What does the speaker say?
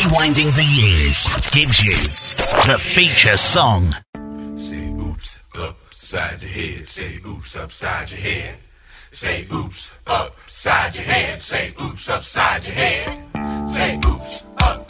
Rewinding the Years gives you the feature song. Say oops upside your head. Say oops upside your head. Say oops upside your head. Say oops upside your head. Say oops